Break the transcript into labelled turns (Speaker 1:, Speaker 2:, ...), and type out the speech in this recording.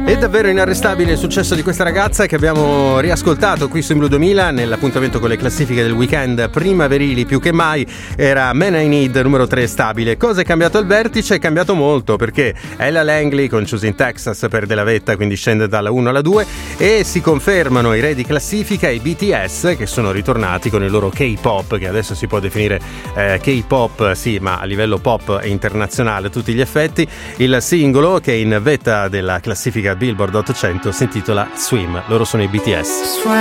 Speaker 1: È davvero inarrestabile il successo di questa ragazza che abbiamo riascoltato qui su Blu 2000 nell'appuntamento con le classifiche del weekend primaverili più che mai. Era Man I Need, numero 3 stabile. Cosa è cambiato al vertice? È cambiato molto, perché Ella Langley con Choosing Texas perde la vetta, quindi scende dalla 1 alla 2 e si confermano i re di classifica i BTS, che sono ritornati con il loro K-pop, che adesso si può definire K-pop, sì, ma a livello pop e internazionale a tutti gli effetti. Il singolo che è in vetta della classifica Billboard 800 si intitola Swim. Loro sono i BTS.